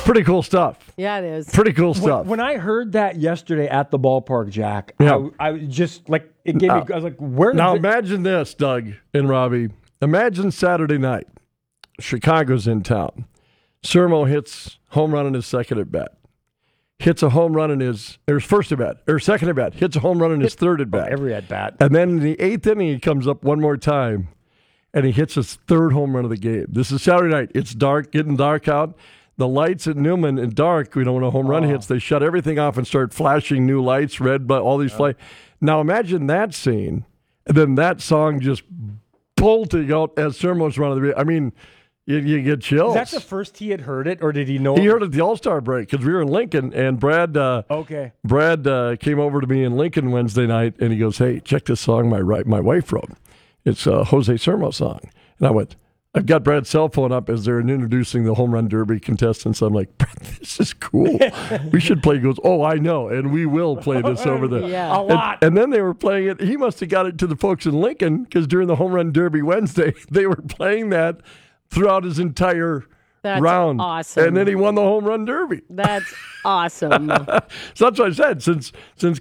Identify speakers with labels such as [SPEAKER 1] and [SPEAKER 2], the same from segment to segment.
[SPEAKER 1] Pretty cool stuff.
[SPEAKER 2] Yeah, it is.
[SPEAKER 1] Pretty cool stuff.
[SPEAKER 3] When I heard that yesterday at the ballpark, Jack,
[SPEAKER 1] Yeah.
[SPEAKER 3] I just like it gave me. I was like, "Where?"
[SPEAKER 1] Now imagine this, Doug and Robbie. Imagine Saturday night. Chicago's in town. Sermo hits home run in his second at bat. Hits a home run in his first at bat or second at bat. Hits a home run in his third at bat.
[SPEAKER 3] every at bat,
[SPEAKER 1] and then in the eighth inning, he comes up one more time, and he hits his third home run of the game. This is Saturday night. It's dark, getting dark out. The lights at Newman in dark. We don't when a home run hits. They shut everything off and start flashing new lights, red, but all these flags. Now imagine that scene, and then that song just bolting out as Sermo's running the. I mean, you get chills.
[SPEAKER 3] Is that the first he had heard it, or did he know?
[SPEAKER 1] He heard it at the All-Star break because we were in Lincoln, and Brad. Brad came over to me in Lincoln Wednesday night, and he goes, "Hey, check this song my wife wrote. It's a Jose Sermo song." And I went, "I've got Brad's cell phone up as they're introducing the home run derby contestants." I'm like, "Brad, this is cool. We should play." He goes, "Oh, I know, and we will play this over there."
[SPEAKER 2] Yeah.
[SPEAKER 3] A lot.
[SPEAKER 1] And then they were playing it. He must have got it to the folks in Lincoln because during the home run derby Wednesday, they were playing that throughout his entire
[SPEAKER 2] That's
[SPEAKER 1] round.
[SPEAKER 2] awesome.
[SPEAKER 1] And then he won the home run derby.
[SPEAKER 2] That's awesome.
[SPEAKER 1] So that's what I said. Since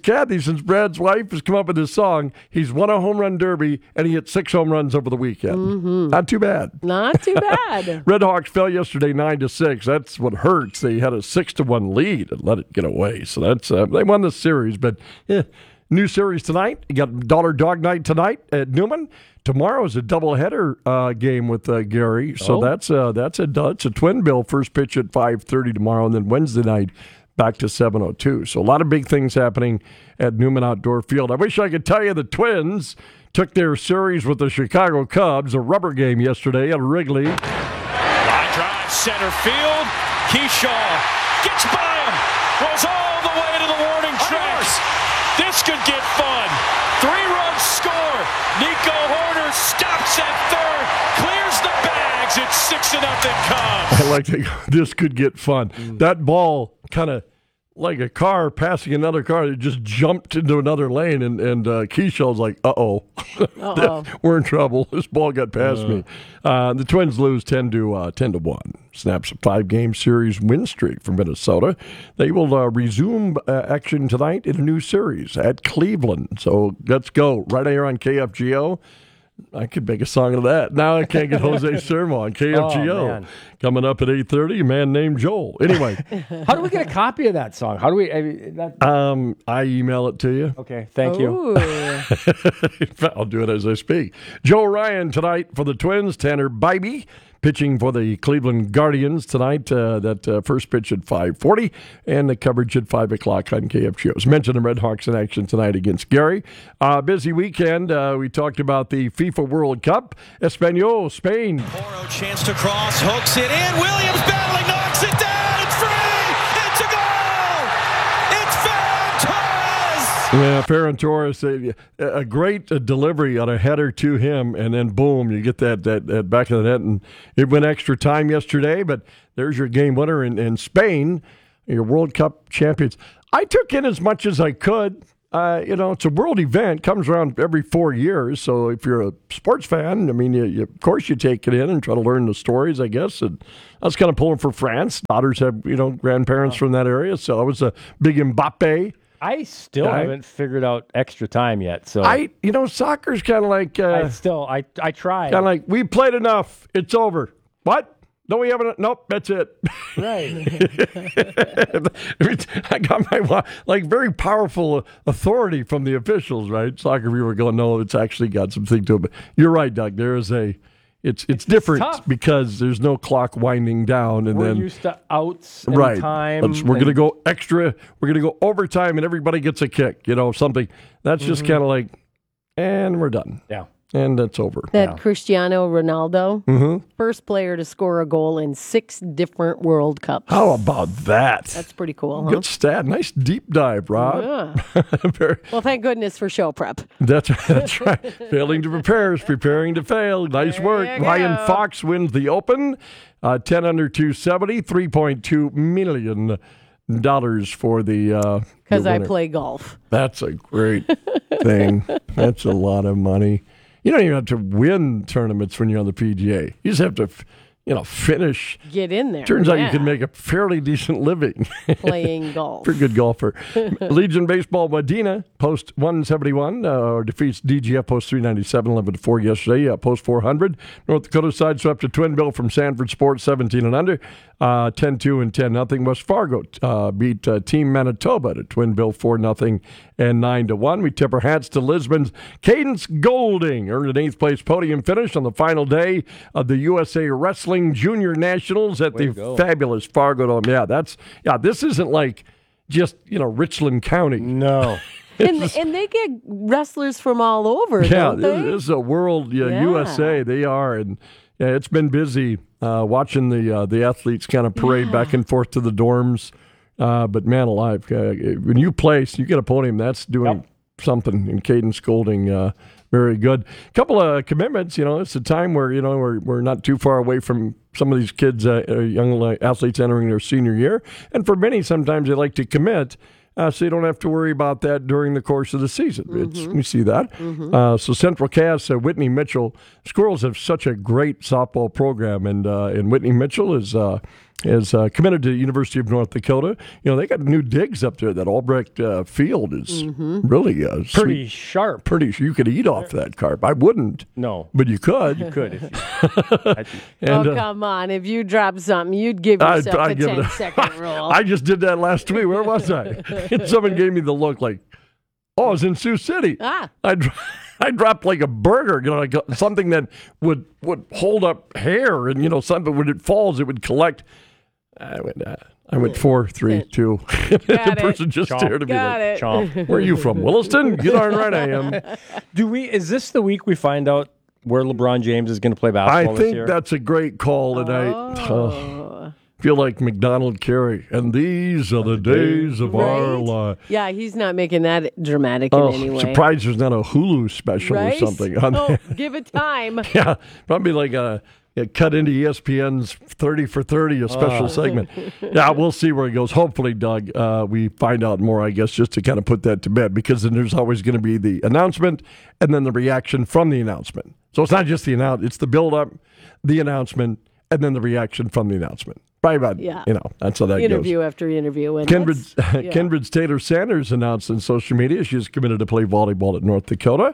[SPEAKER 1] Brad's wife has come up with this song, he's won a home run derby and he hit 6 home runs over the weekend.
[SPEAKER 2] Mm-hmm.
[SPEAKER 1] Not too bad.
[SPEAKER 2] Not too bad.
[SPEAKER 1] Red Hawks fell yesterday 9-6. That's what hurts. They had a 6-1 lead and let it get away. So that's they won the series. But new series tonight. You got Dollar Dog Night tonight at Newman. Tomorrow is a doubleheader game with Gary, so that's a twin bill. First pitch at 5:30 tomorrow, and then Wednesday night back to 7:02. So a lot of big things happening at Newman Outdoor Field. I wish I could tell you the Twins took their series with the Chicago Cubs, a rubber game yesterday at Wrigley.
[SPEAKER 4] Line drive center field. Keyshaw gets by him, goes all the way to the warning track. This could get fun. 3-run score. Nico Horner stops at third, clears the bags. It's 6-0 Cubs.
[SPEAKER 1] I like that. This could get fun. That ball kind of like a car passing another car. It just jumped into another lane, and Keyshaw's like, uh-oh. We're in trouble. This ball got past me. The Twins lose 10-1. Snaps a 5-game series win streak for Minnesota. They will resume action tonight in a new series at Cleveland. So let's go. Right here on KFGO. I could make a song of that. Now I can't get Jose Sermo on KFGO. Coming up at 8:30, a man named Joel. Anyway.
[SPEAKER 3] How do we get a copy of that song? How do we?
[SPEAKER 1] I email it to you.
[SPEAKER 3] Okay, thank you.
[SPEAKER 1] I'll do it as I speak. Joe Ryan tonight for the Twins. Tanner Bybee pitching for the Cleveland Guardians tonight. That first pitch at 5:40 and the coverage at 5 o'clock on KFGO. As mentioned, the Red Hawks in action tonight against Gary. Busy weekend. We talked about the FIFA World Cup. Espanol, Spain.
[SPEAKER 4] Moro chance to cross, hooks it in. Williams battling, knocks it down. It's free. It's a goal. It's Ferran Torres.
[SPEAKER 1] Yeah, Ferran Torres, a great delivery on a header to him, and then boom, you get that back of the net, and it went extra time yesterday, but there's your game winner in Spain, your World Cup champions. I took in as much as I could. It's a world event, comes around every 4 years, so if you're a sports fan, I mean, you of course you take it in and try to learn the stories, I guess, and I was kind of pulling for France. Daughters have, grandparents from that area, so I was a big Mbappe.
[SPEAKER 3] I still haven't figured out extra time yet. So
[SPEAKER 1] soccer's kind of like
[SPEAKER 3] I try.
[SPEAKER 1] Kind of like we played enough. It's over. What? Don't we have enough? Nope. That's it.
[SPEAKER 3] Right.
[SPEAKER 1] I got my very powerful authority from the officials. Right? Soccer viewer going, no, it's actually got something to it. But you're right, Doug. There is It's different because there's no clock winding down, and
[SPEAKER 3] we're
[SPEAKER 1] then
[SPEAKER 3] used to outs and time.
[SPEAKER 1] We're going to go extra. We're going to go overtime, and everybody gets a kick. Something that's just kind of like, and we're done.
[SPEAKER 3] Yeah,
[SPEAKER 1] and that's over.
[SPEAKER 2] Cristiano Ronaldo, first player to score a goal in 6 different World Cups.
[SPEAKER 1] How about that?
[SPEAKER 2] That's pretty cool.
[SPEAKER 1] Good stat. Nice deep dive, Rob.
[SPEAKER 2] Yeah. Well, thank goodness for show prep.
[SPEAKER 1] That's right. Failing to prepare is preparing to fail. Nice work. Ryan Fox wins the Open. 10 under 270, $3.2 million for the
[SPEAKER 2] because I play golf.
[SPEAKER 1] That's a great thing. That's a lot of money. You don't even have to win tournaments when you're on the PGA. You just have to finish.
[SPEAKER 2] Get in there.
[SPEAKER 1] Turns out you can make a fairly decent living
[SPEAKER 2] playing golf.
[SPEAKER 1] Pretty good golfer. Legion Baseball Medina, post 171, defeats DGF post 397, 11-4 yesterday. Post 400. North Dakota side swept to Twinville from Sanford Sports, 17 and under. 10-2 and 10-0. West Fargo beat Team Manitoba to Twinville 4-0 and 9-1. We tip our hats to Lisbon's Cadence Golding. Earned an 8th place podium finish on the final day of the USA Wrestling Junior Nationals at the fabulous Fargo Dome. This isn't like just, Richland County.
[SPEAKER 3] No.
[SPEAKER 2] And they get wrestlers from all over, don't they?
[SPEAKER 1] This is a world, USA. They are, and it's been busy watching the athletes kind of parade back and forth to the dorms. But man alive, when you place, you get a podium. That's doing something. In Cadence Golding, very good. A couple of commitments. It's a time where we're not too far away from some of these kids, young athletes entering their senior year, and for many, sometimes they like to commit. So you don't have to worry about that during the course of the season. We see that. So Central Cass, Whitney Mitchell, Squirrels have such a great softball program, and Whitney Mitchell is committed to the University of North Dakota. They got new digs up there. That Albrecht field is really
[SPEAKER 3] pretty sharp.
[SPEAKER 1] You could eat off that carp. I wouldn't.
[SPEAKER 3] No.
[SPEAKER 1] But you could.
[SPEAKER 3] You could. If
[SPEAKER 2] come on. If you dropped something, you'd give yourself a 10-second rule.
[SPEAKER 1] I just did that last week. Where was I? Someone gave me the look like, I was in Sioux City. I dropped like a burger, like something that would hold up hair, and something when it falls, it would collect. I went 4, 3, 2. The person just stared at me like,
[SPEAKER 3] Chomp.
[SPEAKER 1] Where are you from? Williston? You darn right I am.
[SPEAKER 3] Is this the week we find out where LeBron James is going to play basketball this year?
[SPEAKER 1] I think that's a great call tonight. Feel like McDonald Carey, and these are the days of our life.
[SPEAKER 2] Yeah, he's not making that dramatic in any way.
[SPEAKER 1] Surprised there's not a Hulu special or something.
[SPEAKER 2] Give it time.
[SPEAKER 1] Yeah, probably like cut into ESPN's 30 for 30, a special segment. Yeah, we'll see where it goes. Hopefully, Doug, we find out more, I guess, just to kind of put that to bed, because then there's always going to be the announcement and then the reaction from the announcement. So it's not just the announcement, it's the build-up, the announcement, and then the reaction from the announcement. Probably about, that's how that goes.
[SPEAKER 2] Interview after interview. And
[SPEAKER 1] Kindred's Taylor Sanders announced on social media she's committed to play volleyball at North Dakota.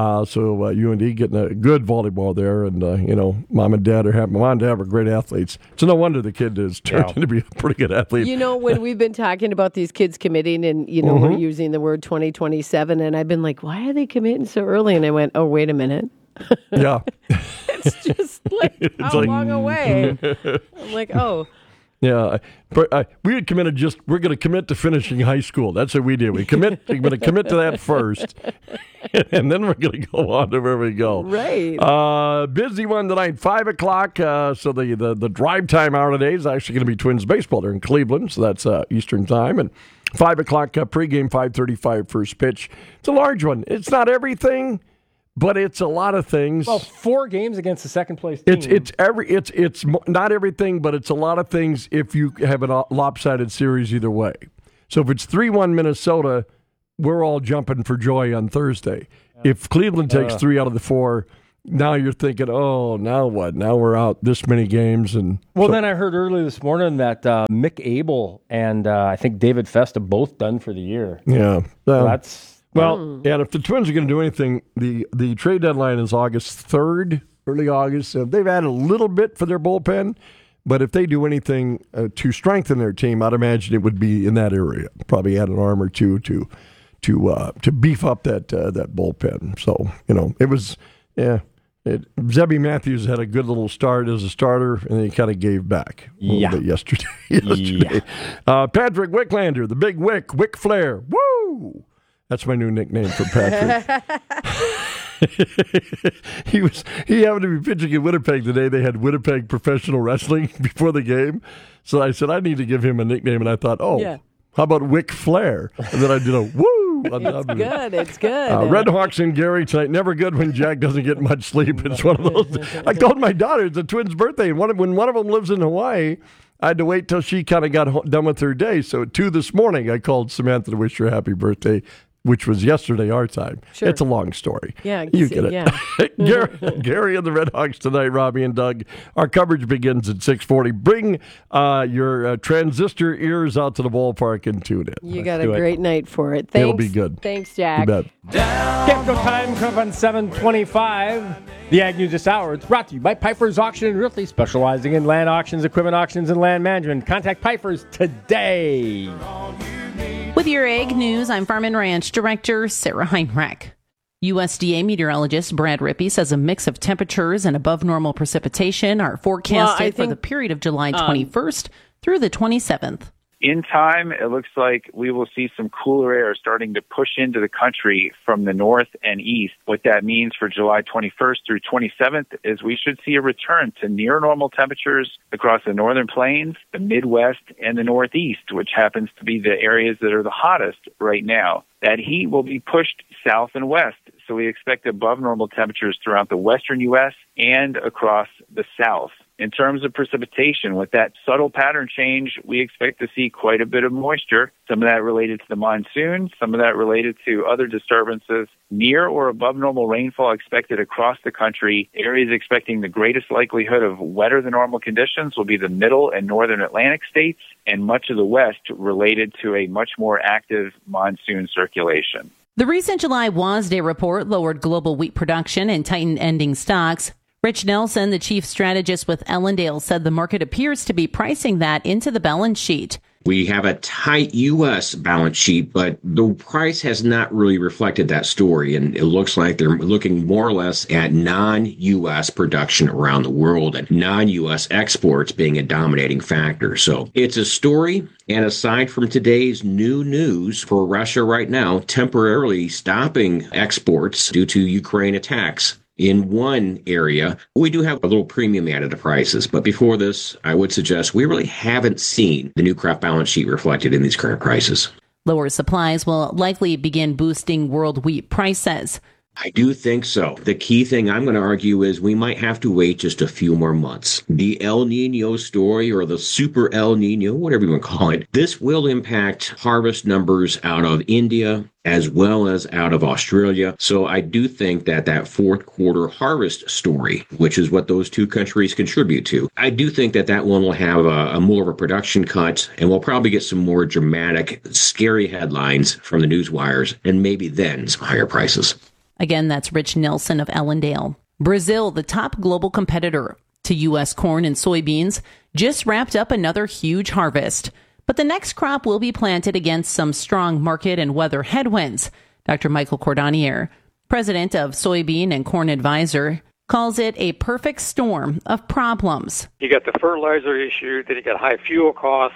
[SPEAKER 1] So UND getting a good volleyball there. And, mom and dad are great athletes. So no wonder the kid is turned into be a pretty good athlete.
[SPEAKER 2] When we've been talking about these kids committing and, we're using the word 2027, and I've been like, why are they committing so early? And I went, oh, wait a minute.
[SPEAKER 1] Yeah.
[SPEAKER 2] It's just like how long away? I'm like, oh.
[SPEAKER 1] Yeah, we had committed we're going to commit to finishing high school. That's what we did. We're going to commit to that first, and then we're going to go on to where we go.
[SPEAKER 2] Right.
[SPEAKER 1] Busy one tonight, 5 o'clock. So the drive time hour today is actually going to be Twins baseball. They're in Cleveland, so that's Eastern time. And 5 o'clock pregame, 5:35 first pitch. It's a large one. It's not everything, but it's a lot of things.
[SPEAKER 3] Well, 4 games against the second place team.
[SPEAKER 1] It's not everything, but it's a lot of things if you have a lopsided series either way. So if it's 3-1 Minnesota, we're all jumping for joy on Thursday. If Cleveland takes 3 out of the 4, now you're thinking, oh, now what? Now we're out this many games. And
[SPEAKER 3] then I heard earlier this morning that Mick Abel and I think David Festa both done for the year.
[SPEAKER 1] Yeah.
[SPEAKER 3] So that's...
[SPEAKER 1] Well, and if the Twins are going to do anything, the trade deadline is August 3rd, early August. They've added a little bit for their bullpen, but if they do anything to strengthen their team, I'd imagine it would be in that area. Probably add an arm or two to beef up that bullpen. So, it was, Zebby Matthews had a good little start as a starter, and then he kind of gave back a little bit yesterday. Patrick Wicklander, the big Wick Flair. Woo! That's my new nickname for Patrick. He happened to be pitching in Winnipeg today. They had Winnipeg Professional Wrestling before the game. So I said, I need to give him a nickname. And I thought, how about Wick Flair? And then I did a woo.
[SPEAKER 2] It's good.
[SPEAKER 1] Red Hawks in Gary tonight. Never good when Jack doesn't get much sleep. It's one of those. I told my daughter it's a twins' birthday. And when one of them lives in Hawaii, I had to wait till she kind of got done with her day. So at 2 this morning, I called Samantha to wish her a happy birthday. which was yesterday our time.
[SPEAKER 2] Sure.
[SPEAKER 1] It's a long story.
[SPEAKER 2] Yeah,
[SPEAKER 1] you get it.
[SPEAKER 2] Yeah.
[SPEAKER 1] Gary and the Red Hawks tonight, Robbie and Doug. Our coverage begins at 6:40. Bring your transistor ears out to the ballpark and tune in.
[SPEAKER 2] You got a great night for it. Thanks.
[SPEAKER 1] It'll be good.
[SPEAKER 2] Thanks, Jack.
[SPEAKER 1] You bet.
[SPEAKER 3] Camco time coming up on 7:25. The Ag News this hour. It's brought to you by Piper's Auction and Realty, specializing in land auctions, equipment auctions, and land management. Contact Piper's today.
[SPEAKER 5] With your Ag News, I'm Farm and Ranch Director Sarah Heinrich. USDA meteorologist Brad Rippey says a mix of temperatures and above normal precipitation are forecasted for the period of July 21st through the 27th.
[SPEAKER 6] In time, it looks like we will see some cooler air starting to push into the country from the north and east. What that means for July 21st through 27th is we should see a return to near normal temperatures across the northern plains, the Midwest, and the Northeast, which happens to be the areas that are the hottest right now. That heat will be pushed south and west, so we expect above normal temperatures throughout the western U.S. and across the south. In terms of precipitation, with that subtle pattern change, we expect to see quite a bit of moisture, some of that related to the monsoon, some of that related to other disturbances. Near or above normal rainfall expected across the country. Areas expecting the greatest likelihood of wetter than normal conditions will be the middle and northern Atlantic states, and much of the west related to a much more active monsoon circulation.
[SPEAKER 5] The recent July WASDE report lowered global wheat production and tightened ending stocks. Rich Nelson, the chief strategist with Ellendale, said the market appears to be pricing that into the balance sheet.
[SPEAKER 7] We have a tight U.S. balance sheet, but the price has not really reflected that story. And it looks like they're looking more or less at non-U.S. production around the world and non-U.S. exports being a dominating factor. So it's a story. And aside from today's new news for Russia right now, temporarily stopping exports due to Ukraine attacks, in one area, we do have a little premium added to prices. But before this, I would suggest we really haven't seen the new crop balance sheet reflected in these current prices.
[SPEAKER 5] Lower supplies will likely begin boosting world wheat prices.
[SPEAKER 7] I do think so. The key thing I'm going to argue is we might have to wait just a few more months. The El Nino story, or the Super El Nino, whatever you want to call it, this will impact harvest numbers out of India as well as out of Australia. So I do think that fourth quarter harvest story, which is what those two countries contribute to, I do think that one will have a more of a production cut, and we'll probably get some more dramatic, scary headlines from the news wires, and maybe then some higher prices.
[SPEAKER 5] Again, that's Rich Nelson of Ellendale. Brazil, the top global competitor to U.S. corn and soybeans, just wrapped up another huge harvest. But the next crop will be planted against some strong market and weather headwinds. Dr. Michael Cordonnier, president of Soybean and Corn Advisor, calls it a perfect storm of problems.
[SPEAKER 8] You got the fertilizer issue, then you got high fuel costs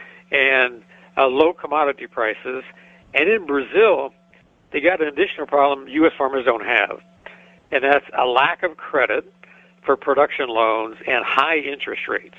[SPEAKER 8] and low commodity prices. And in Brazil, they got an additional problem U.S. farmers don't have, and that's a lack of credit for production loans and high interest rates.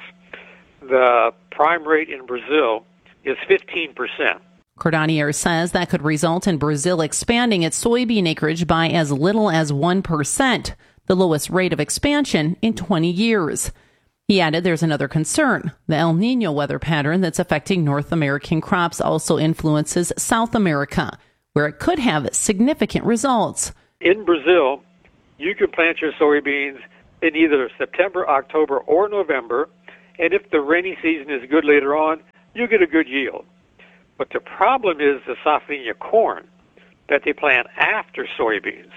[SPEAKER 8] The prime rate in Brazil is 15%.
[SPEAKER 5] Cordonnier says that could result in Brazil expanding its soybean acreage by as little as 1%, the lowest rate of expansion in 20 years. He added there's another concern. The El Nino weather pattern that's affecting North American crops also influences South America, where it could have significant results. In
[SPEAKER 8] Brazil, you can plant your soybeans in either September, October, or November, and if the rainy season is good later on, you get a good yield. But the problem is the safrinha corn that they plant after soybeans.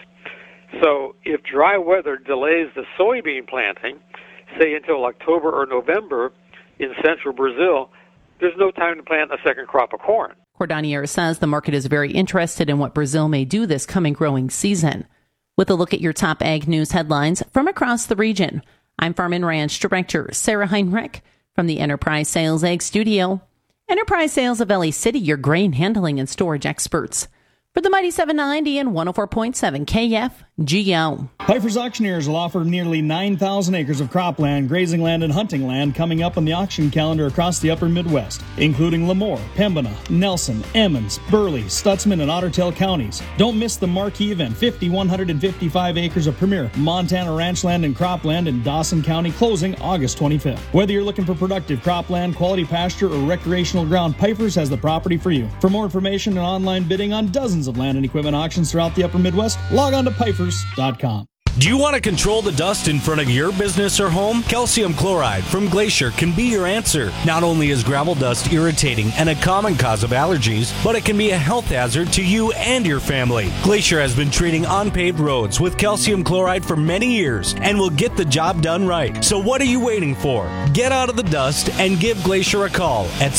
[SPEAKER 8] So if dry weather delays the soybean planting, say until October or November in central Brazil, there's no time to plant a second crop of corn.
[SPEAKER 5] Cordonnier says the market is very interested in what Brazil may do this coming growing season. With a look at your top ag news headlines from across the region, I'm Farm and Ranch Director Sarah Heinrich from the Enterprise Sales Ag Studio. Enterprise Sales of LA City, your grain handling and storage experts. For the Mighty 790 and 104.7 KF, GL.
[SPEAKER 9] Piper's Auctioneers will offer nearly 9,000 acres of cropland, grazing land, and hunting land coming up on the auction calendar across the upper Midwest, including Lemoore, Pembina, Nelson, Emmons, Burley, Stutzman, and Otter Tail counties. Don't miss the marquee event, 5,155 acres of premier Montana ranch land and cropland in Dawson County, closing August 25th. Whether you're looking for productive cropland, quality pasture, or recreational ground, Piper's has the property for you. For more information and online bidding on dozens of land and equipment auctions throughout the upper Midwest, log on to Pipers.com.
[SPEAKER 10] Do you want to control the dust in front of your business or home? Calcium chloride from Glacier can be your answer. Not only is gravel dust irritating and a common cause of allergies, but it can be a health hazard to you and your family. Glacier has been treating unpaved roads with calcium chloride for many years and will get the job done right. So what are you waiting for? Get out of the dust and give Glacier a call at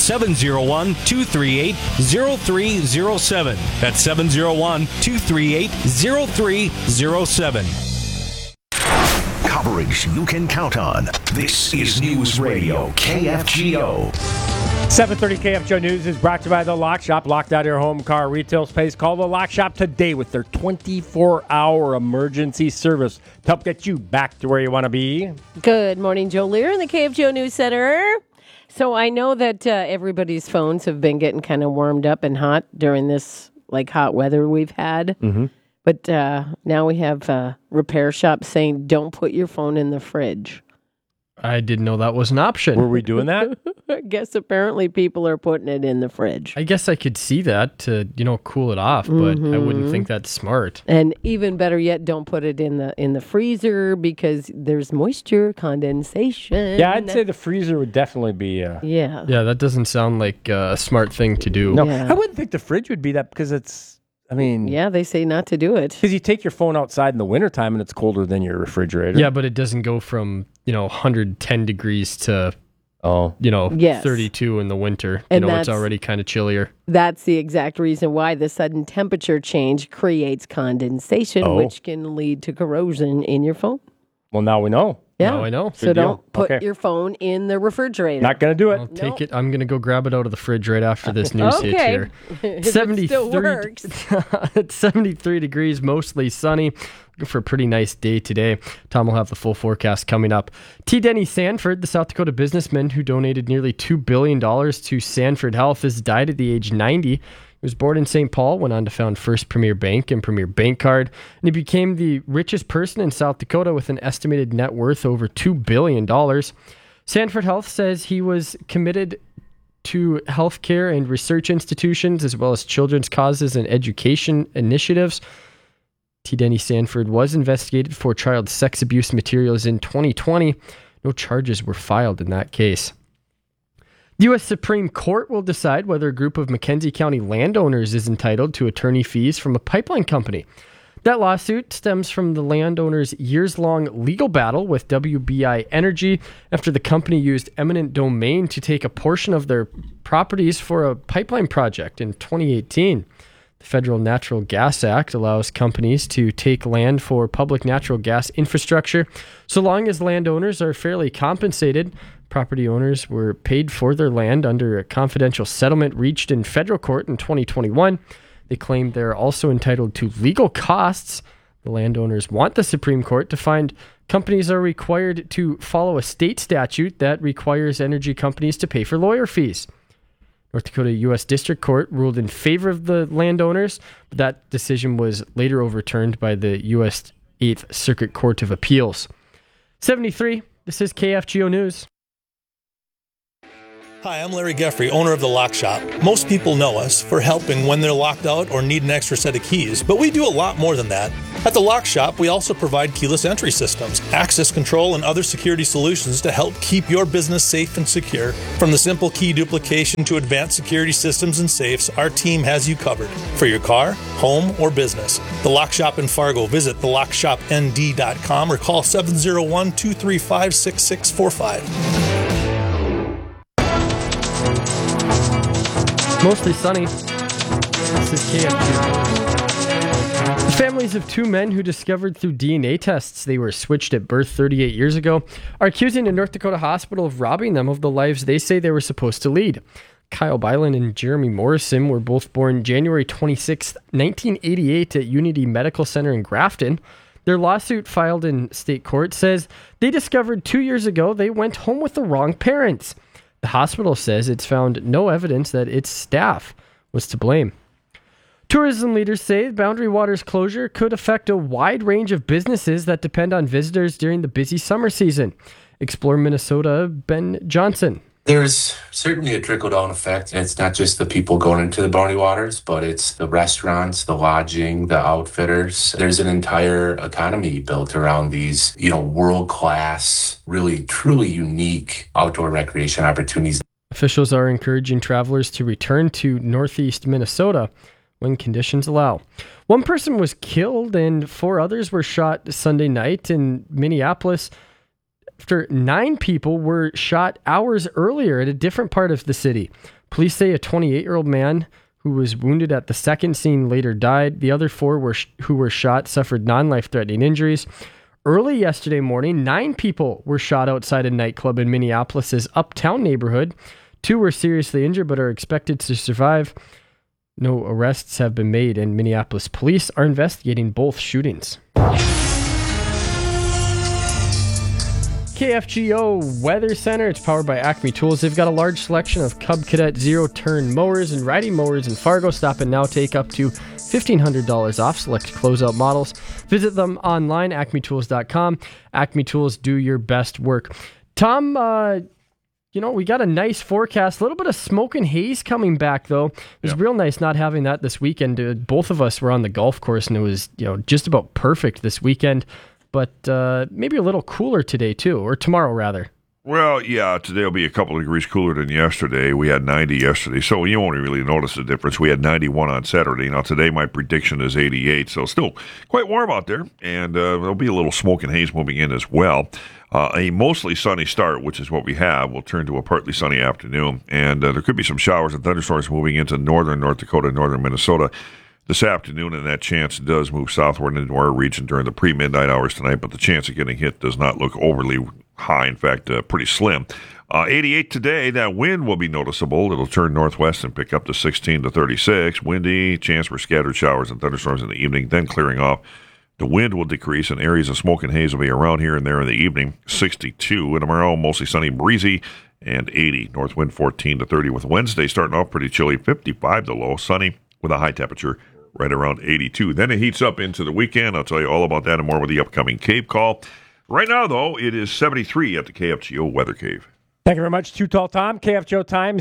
[SPEAKER 10] 701-238-0307. That's 701-238-0307.
[SPEAKER 11] Coverage you can count on. This is News Radio KFGO.
[SPEAKER 3] 7:30 KFGO News is brought to you by The Lock Shop. Locked out of your home car retail space. Call The Lock Shop today with their 24-hour emergency service to help get you back to where you want to be.
[SPEAKER 2] Good morning, Joe Lear in the KFGO News Center. So I know that everybody's phones have been getting kind of warmed up and hot during this hot weather we've had. Mm-hmm. But now we have repair shops saying don't put your phone in the fridge.
[SPEAKER 12] I didn't know that was an option.
[SPEAKER 3] Were we doing that?
[SPEAKER 2] I guess apparently people are putting it in the fridge.
[SPEAKER 12] I guess I could see that to, cool it off, but I wouldn't think that's smart.
[SPEAKER 2] And even better yet, don't put it in the freezer because there's moisture condensation.
[SPEAKER 3] Yeah, I'd say the freezer would definitely be...
[SPEAKER 2] Yeah,
[SPEAKER 12] that doesn't sound like a smart thing to do.
[SPEAKER 3] No,
[SPEAKER 2] yeah.
[SPEAKER 3] I wouldn't think the fridge would be that because it's...
[SPEAKER 2] yeah, they say not to do it.
[SPEAKER 3] Because you take your phone outside in the wintertime and it's colder than your refrigerator.
[SPEAKER 12] Yeah, but it doesn't go from, 110 degrees to,
[SPEAKER 2] yes.
[SPEAKER 12] 32 in the winter.
[SPEAKER 2] And
[SPEAKER 12] it's already kind of chillier.
[SPEAKER 2] That's the exact reason why the sudden temperature change creates condensation, which can lead to corrosion in your phone.
[SPEAKER 3] Well, now we know.
[SPEAKER 2] Yeah,
[SPEAKER 12] now I know.
[SPEAKER 2] So don't put your phone in the refrigerator.
[SPEAKER 3] Not going to do it.
[SPEAKER 12] I'll take it. I'm going to go grab it out of the fridge right after this news hit here.
[SPEAKER 2] It still works.
[SPEAKER 12] It's 73 degrees, mostly sunny. Looking for a pretty nice day today. Tom will have the full forecast coming up. T. Denny Sanford, the South Dakota businessman who donated nearly $2 billion to Sanford Health, has died at the age 90. He was born in St. Paul, went on to found First Premier Bank and Premier Bank Card, and he became the richest person in South Dakota with an estimated net worth over $2 billion. Sanford Health says he was committed to healthcare and research institutions, as well as children's causes and education initiatives. T. Denny Sanford was investigated for child sex abuse materials in 2020. No charges were filed in that case. The U.S. Supreme Court will decide whether a group of Mackenzie County landowners is entitled to attorney fees from a pipeline company. That lawsuit stems from the landowners' years-long legal battle with WBI Energy after the company used eminent domain to take a portion of their properties for a pipeline project in 2018. The Federal Natural Gas Act allows companies to take land for public natural gas infrastructure so long as landowners are fairly compensated. Property owners were paid for their land under a confidential settlement reached in federal court in 2021. They claimed they're also entitled to legal costs. The landowners want the Supreme Court to find companies are required to follow a state statute that requires energy companies to pay for lawyer fees. North Dakota U.S. District Court ruled in favor of the landowners, but that decision was later overturned by the U.S. 8th Circuit Court of Appeals. 73, this is KFGO News.
[SPEAKER 13] Hi, I'm Larry Geffrey, owner of The Lock Shop. Most people know us for helping when they're locked out or need an extra set of keys, but we do a lot more than that. At The Lock Shop, we also provide keyless entry systems, access control, and other security solutions to help keep your business safe and secure. From the simple key duplication to advanced security systems and safes, our team has you covered for your car, home, or business. The Lock Shop in Fargo. Visit thelockshopnd.com or call 701-235-6645.
[SPEAKER 12] Mostly sunny. This is KFGO. The families of two men who discovered through DNA tests they were switched at birth 38 years ago are accusing a North Dakota hospital of robbing them of the lives they say they were supposed to lead. Kyle Byland and Jeremy Morrison were both born January 26, 1988 at Unity Medical Center in Grafton. Their lawsuit filed in state court says they discovered 2 years ago they went home with the wrong parents. The hospital says it's found no evidence that its staff was to blame. Tourism leaders say Boundary Waters closure could affect a wide range of businesses that depend on visitors during the busy summer season. Explore Minnesota, Ben Johnson.
[SPEAKER 14] There's certainly a trickle-down effect. It's not just the people going into the Boundary Waters, but it's the restaurants, the lodging, the outfitters. There's an entire economy built around these, world-class, really, truly unique outdoor recreation opportunities.
[SPEAKER 12] Officials are encouraging travelers to return to northeast Minnesota when conditions allow. One person was killed and 4 others were shot Sunday night in Minneapolis after 9 people were shot hours earlier at a different part of the city. Police say a 28-year-old man who was wounded at the second scene later died. The other 4 who were shot suffered non-life-threatening injuries. Early yesterday morning, 9 people were shot outside a nightclub in Minneapolis' Uptown neighborhood. 2 were seriously injured but are expected to survive. No arrests have been made, and Minneapolis police are investigating both shootings. KFGO Weather Center. It's powered by Acme Tools. They've got a large selection of Cub Cadet zero-turn mowers and riding mowers in Fargo. Stop and now take up to $1,500 off select closeout models. Visit them online, acmetools.com. Acme Tools, do your best work. Tom, we got a nice forecast. A little bit of smoke and haze coming back, though. It was real nice not having that this weekend. Both of us were on the golf course, and it was just about perfect this weekend. But maybe a little cooler today, too, or tomorrow, rather.
[SPEAKER 15] Well, yeah, today will be a couple of degrees cooler than yesterday. We had 90 yesterday, so you won't really notice the difference. We had 91 on Saturday. Now, today my prediction is 88, so still quite warm out there, and there'll be a little smoke and haze moving in as well. A mostly sunny start, which is what we have, will turn to a partly sunny afternoon, and there could be some showers and thunderstorms moving into northern North Dakota and northern Minnesota this afternoon, and that chance does move southward into our region during the pre-midnight hours tonight, but the chance of getting hit does not look overly high, in fact, pretty slim. 88 today, that wind will be noticeable. It'll turn northwest and pick up to 16 to 36. Windy, chance for scattered showers and thunderstorms in the evening, then clearing off. The wind will decrease, and areas of smoke and haze will be around here and there in the evening. 62, and tomorrow, mostly sunny, breezy, and 80. North wind 14 to 30, with Wednesday starting off pretty chilly, 55 the low, sunny, with a high temperature right around 82. Then it heats up into the weekend. I'll tell you all about that and more with the upcoming Cave Call. Right now, though, it is 73 at the KFGO Weather Cave.
[SPEAKER 3] Thank you very much, Too Tall Tom. KFGO time,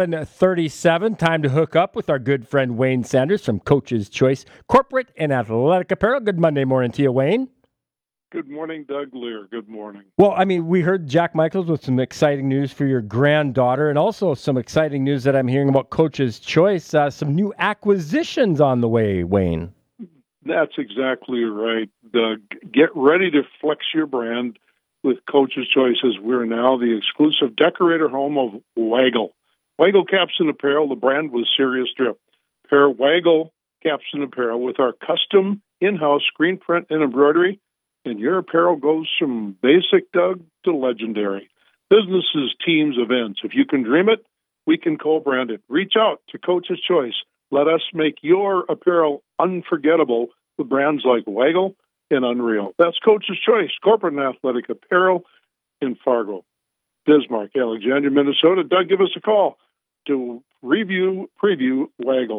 [SPEAKER 3] 7:37. Time to hook up with our good friend Wayne Sanders from Coach's Choice Corporate and Athletic Apparel. Good Monday morning to you, Wayne.
[SPEAKER 16] Good morning, Doug Lear. Good morning.
[SPEAKER 3] Well, we heard Jack Michaels with some exciting news for your granddaughter, and also some exciting news that I'm hearing about Coach's Choice. Some new acquisitions on the way, Wayne.
[SPEAKER 16] That's exactly right, Doug. Get ready to flex your brand with Coach's Choice, as we're now the exclusive decorator home of Waggle. Waggle Caps and Apparel, the brand with serious drip. Pair Waggle Caps and Apparel with our custom in-house screen print and embroidery, and your apparel goes from basic, Doug, to legendary. Businesses, teams, events. If you can dream it, we can co-brand it. Reach out to Coach's Choice. Let us make your apparel unforgettable with brands like Waggle and Unreal. That's Coach's Choice, Corporate and Athletic Apparel in Fargo, Bismarck, Alexandria, Minnesota. Doug, give us a call to preview Waggle,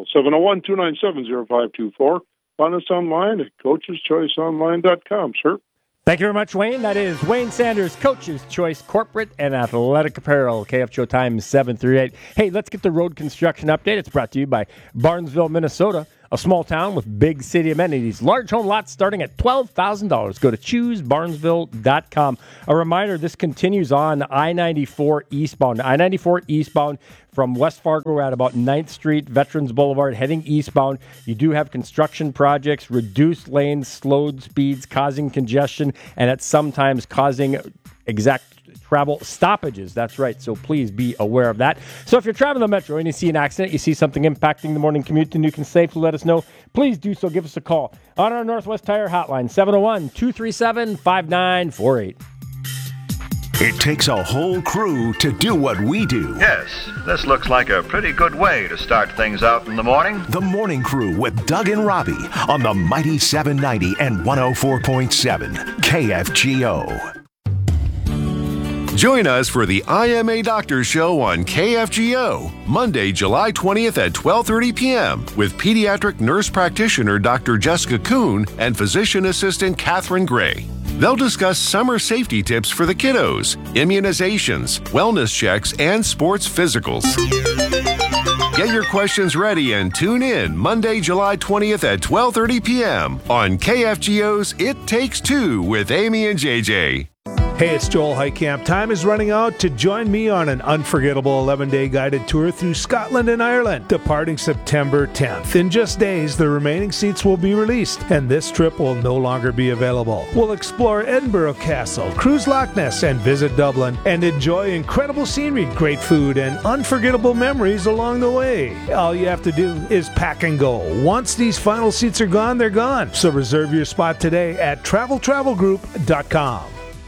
[SPEAKER 16] 701-297-0524. Find us online at coacheschoiceonline.com, sir.
[SPEAKER 3] Thank you very much, Wayne. That is Wayne Sanders, Coach's Choice Corporate and Athletic Apparel. KFGO time 7:38. Hey, let's get the road construction update. It's brought to you by Barnesville, Minnesota, a small town with big city amenities. Large home lots starting at $12,000. Go to choosebarnesville.com. A reminder, this continues on I-94 eastbound. I-94 eastbound from West Fargo at about 9th Street, Veterans Boulevard, heading eastbound. You do have construction projects, reduced lanes, slowed speeds, causing congestion, and at sometimes causing exact travel stoppages. That's right. So please be aware of that. So if you're traveling the metro and you see an accident, you see something impacting the morning commute, and you can safely let us know, please do so. Give us a call on our Northwest Tire hotline, 701-237-5948.
[SPEAKER 11] It takes a whole crew to do what we do.
[SPEAKER 17] Yes, this looks like a pretty good way to start things out in the morning.
[SPEAKER 11] The Morning Crew with Doug and Robbie on the Mighty 790 and 104.7 KFGO.
[SPEAKER 18] Join us for the IMA Doctor Show on KFGO, Monday, July 20th at 12:30 p.m. with pediatric nurse practitioner Dr. Jessica Kuhn and physician assistant Catherine Gray. They'll discuss summer safety tips for the kiddos, immunizations, wellness checks, and sports physicals. Get your questions ready and tune in Monday, July 20th at 12:30 p.m. on KFGO's It Takes Two with Amy and JJ.
[SPEAKER 19] Hey, it's Joel Heitkamp. Time is running out to join me on an unforgettable 11-day guided tour through Scotland and Ireland, departing September 10th. In just days, the remaining seats will be released, and this trip will no longer be available. We'll explore Edinburgh Castle, cruise Loch Ness, and visit Dublin, and enjoy incredible scenery, great food, and unforgettable memories along the way. All you have to do is pack and go. Once these final seats are gone, they're gone. So reserve your spot today at travelgroup.com.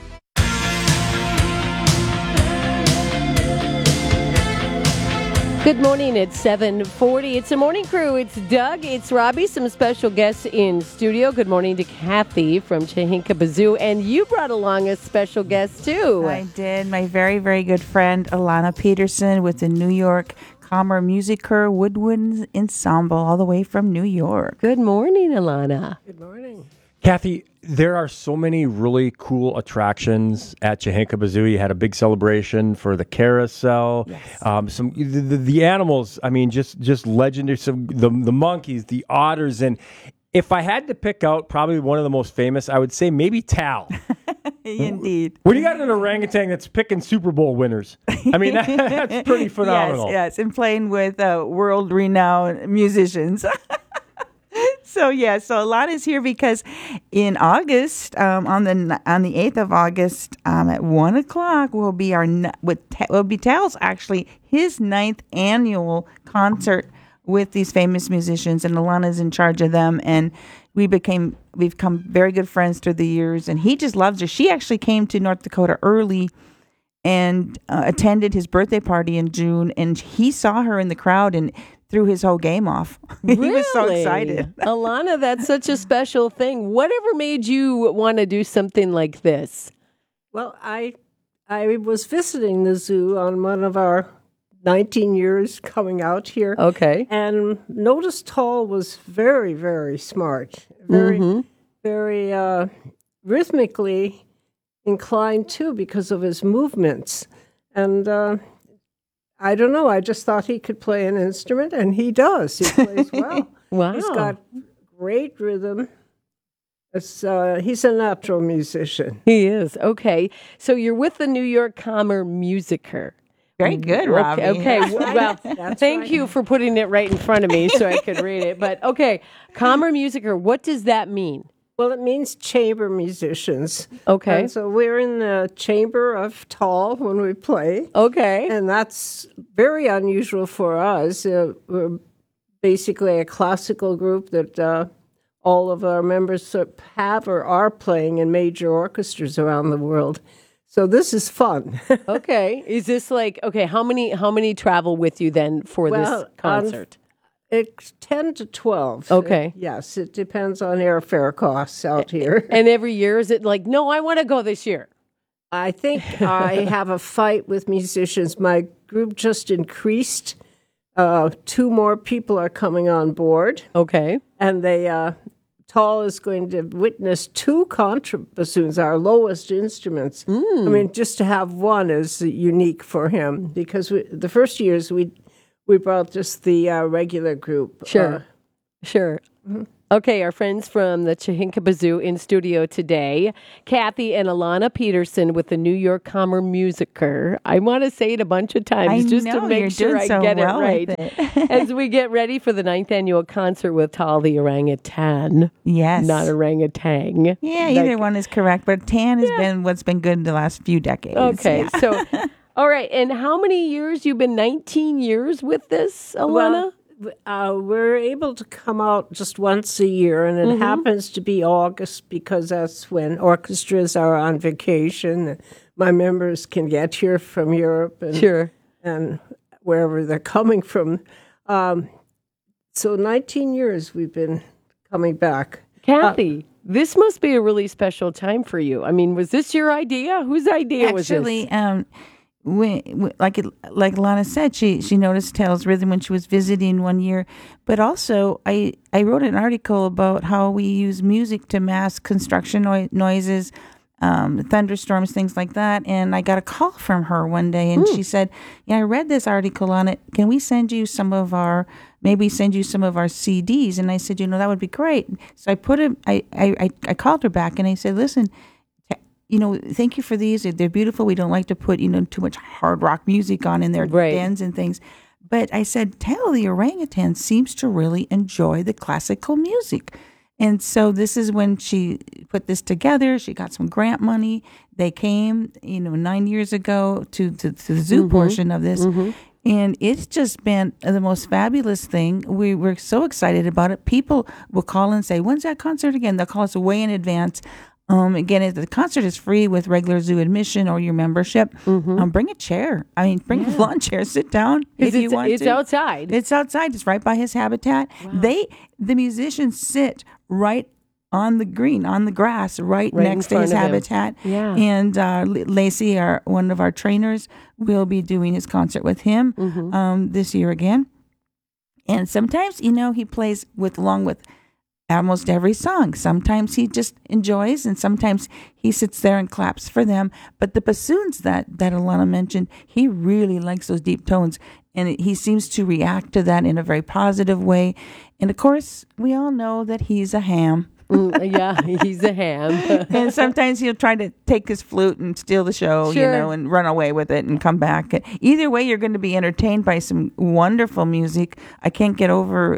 [SPEAKER 2] Good morning, it's 7:40. It's the Morning Crew. It's Doug, it's Robbie, some special guests in studio. Good morning to Kathy from Chehinka Bazoo. And you brought along a special guest, too.
[SPEAKER 20] I did. My very, very good friend, Alana Peterson, with the New York Kammer Musiker Woodwind Ensemble, all the way from New York.
[SPEAKER 2] Good morning, Alana.
[SPEAKER 3] Good morning. Kathy, there are so many really cool attractions at Chehinka Bazoo. You had a big celebration for the carousel. Yes. The animals, I mean, just legendary. The monkeys, the otters, and if I had to pick out probably one of the most famous, I would say maybe Tal.
[SPEAKER 20] Indeed.
[SPEAKER 3] When you got an orangutan that's picking Super Bowl winners, I mean, that's pretty phenomenal.
[SPEAKER 20] Yes, and playing with world-renowned musicians. So Alana's here because in August, on the 8th of August, at 1:00 will be Tal's actually his 9th annual concert with these famous musicians, and Alana's in charge of them, and we've become very good friends through the years, and he just loves her. She actually came to North Dakota early and attended his birthday party in June, and he saw her in the crowd and threw his whole game off.
[SPEAKER 2] Really?
[SPEAKER 20] He was so excited.
[SPEAKER 2] Alana, that's such a special thing. Whatever made you want to do something like this?
[SPEAKER 21] Well, I was visiting the zoo on one of our 19 years coming out here.
[SPEAKER 2] Okay.
[SPEAKER 21] And noticed Tal was very, very smart. Very rhythmically inclined, too, because of his movements. And I don't know. I just thought he could play an instrument, and he does. He plays well.
[SPEAKER 2] Wow.
[SPEAKER 21] He's got great rhythm. He's a natural musician.
[SPEAKER 2] He is. Okay. So you're with the New York Kammer Musiker.
[SPEAKER 20] Very good, Robbie.
[SPEAKER 2] Okay. Well, thank you for putting it right in front of me so I could read it. But, okay, Kammer Musiker, what does that mean?
[SPEAKER 21] Well, it means chamber musicians.
[SPEAKER 2] Okay.
[SPEAKER 21] And so we're in the chamber of Tal when we play.
[SPEAKER 2] Okay.
[SPEAKER 21] And that's very unusual for us. We're basically a classical group that all of our members have or are playing in major orchestras around the world. So this is fun.
[SPEAKER 2] Okay. Is this like, okay, how many travel with you then for this concert?
[SPEAKER 21] It's 10 to 12.
[SPEAKER 2] Okay.
[SPEAKER 21] Yes, it depends on airfare costs out here.
[SPEAKER 2] And every year, is it like, no, I want to go this year?
[SPEAKER 21] I think I have a fight with musicians. My group just increased. 2 more people are coming on board.
[SPEAKER 2] Okay.
[SPEAKER 21] And Tal is going to witness 2 contrabassoons, our lowest instruments. I mean, just to have one is unique for him because the first years we brought just the regular group.
[SPEAKER 2] Sure. Mm-hmm. Okay, our friends from the Chehinka Bazoo in studio today, Kathy and Alana Peterson with the New York Kammer Musiker. I want to say it a bunch of times just to make sure I get it right. As we get ready for the 9th annual concert with Tal the orangutan.
[SPEAKER 20] Yes.
[SPEAKER 2] Not orangutan.
[SPEAKER 20] Yeah, either one is correct, but tan has been what's been good in the last few decades.
[SPEAKER 2] Okay, so, all right, and how many years? You've been 19 years with this, Alana?
[SPEAKER 21] Well, we're able to come out just once a year, and it happens to be August because that's when orchestras are on vacation. my members can get here from Europe and wherever they're coming from. So 19 years we've been coming back.
[SPEAKER 2] Kathy, this must be a really special time for you. I mean, was this your idea? Whose idea was this?
[SPEAKER 20] Actually, like Lana said, she noticed Tail's rhythm when she was visiting one year. But also, I wrote an article about how we use music to mask construction noises, thunderstorms, things like that. And I got a call from her one day, and she said, "Yeah, I read this article on it. Can we send you some of our CDs?" And I said, that would be great. So I called her back, and I said, "Listen, thank you for these. They're beautiful. We don't like to put, too much hard rock music on in their dens and things." But I said, Tail the orangutan seems to really enjoy the classical music. And so this is when she put this together. She got some grant money. They came, 9 years ago to the zoo portion of this. Mm-hmm. And it's just been the most fabulous thing. We're so excited about it. People will call and say, "When's that concert again?" They'll call us way in advance. Again, the concert is free with regular zoo admission or your membership. Mm-hmm. Bring a chair. Bring a lawn chair. Sit down if you want to.
[SPEAKER 2] It's outside.
[SPEAKER 20] It's outside. It's right by his habitat. Wow. The musicians sit right on the green, on the grass, right next to his habitat.
[SPEAKER 2] Yeah.
[SPEAKER 20] And Lacey, one of our trainers, will be doing his concert with him this year again. And sometimes, he plays along with almost every song. Sometimes he just enjoys, and sometimes he sits there and claps for them. But the bassoons that Alana mentioned, he really likes those deep tones, and he seems to react to that in a very positive way. And of course, we all know that he's a ham.
[SPEAKER 2] Yeah, he's a ham.
[SPEAKER 20] And sometimes he'll try to take his flute and steal the show, and run away with it and come back. Either way, you're going to be entertained by some wonderful music. I can't get over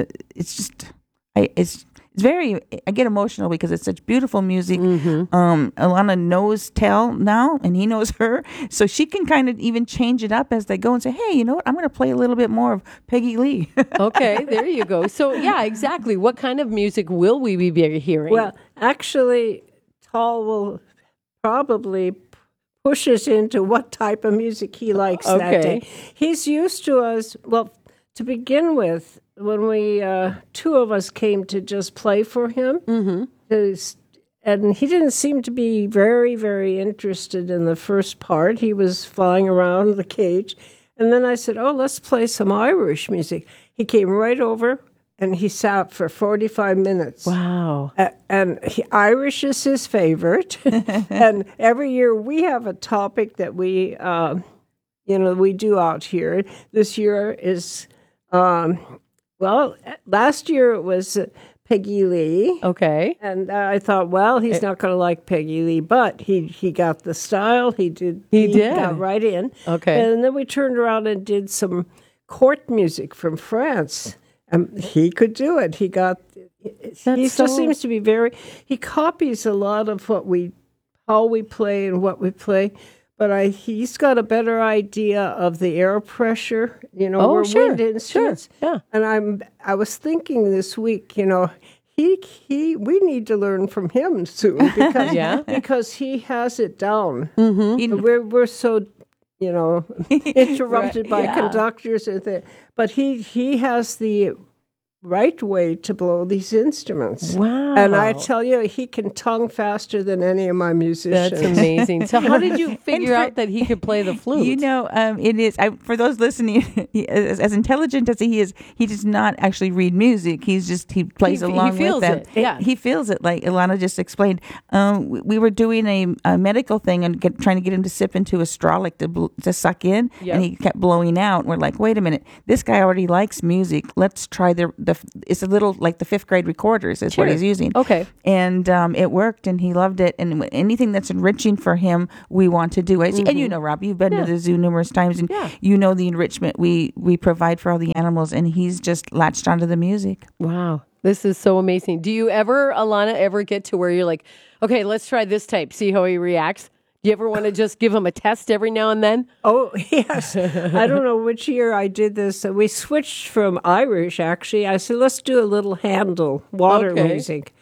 [SPEAKER 20] it's very, I get emotional because it's such beautiful music. Mm-hmm. Alana knows Tail now, and he knows her. So she can kind of even change it up as they go and say, "Hey, you know what? I'm going to play a little bit more of Peggy Lee."
[SPEAKER 2] Okay, there you go. So, yeah, exactly. What kind of music will we be hearing?
[SPEAKER 21] Well, actually, Tal will probably push us into what type of music he likes that day. He's used to us, to begin with, when we, two of us came to just play for him, and he didn't seem to be very, very interested in the first part. He was flying around the cage. And then I said, let's play some Irish music. He came right over, and he sat for 45 minutes.
[SPEAKER 2] Wow.
[SPEAKER 21] And Irish is his favorite. And every year we have a topic that we do out here. This year is... last year it was Peggy Lee.
[SPEAKER 2] Okay.
[SPEAKER 21] And I thought, he's not going to like Peggy Lee, but he got the style. He did. He got right in.
[SPEAKER 2] Okay.
[SPEAKER 21] And then we turned around and did some court music from France. And he could do it. He still seems to be he copies a lot of how we play and what we play. But he's got a better idea of the air pressure, we're wind instruments.
[SPEAKER 2] Sure. Yeah.
[SPEAKER 21] And I was thinking this week, we need to learn from him soon because he has it down. Mm-hmm. We're so, interrupted by conductors and things. But he has the right way to blow these instruments.
[SPEAKER 2] Wow.
[SPEAKER 21] And I tell you, he can tongue faster than any of my musicians.
[SPEAKER 2] That's amazing. So how did you figure out that he could play the flute?
[SPEAKER 20] It is, for those listening, as intelligent as he is, he does not actually read music. He plays along with them.
[SPEAKER 2] Yeah.
[SPEAKER 20] He feels it, like Ilana just explained. We were doing a medical thing and trying to get him to sip into a straw, like to suck in, and he kept blowing out. We're like, wait a minute, this guy already likes music. Let's try it's a little like the 5th grade recorders is what he's using.
[SPEAKER 2] Okay.
[SPEAKER 20] And it worked, and he loved it. And anything that's enriching for him, we want to do it. Mm-hmm. And Rob, you've been to the zoo numerous times, and the enrichment we provide for all the animals, and he's just latched onto the music.
[SPEAKER 2] Wow. This is so amazing. Do you Alana, get to where you're like, okay, let's try this type, see how he reacts? Do you ever want to just give him a test every now and then?
[SPEAKER 21] Oh, yes. I don't know which year I did this. We switched from Irish, actually. I said, let's do a little Handel, water music.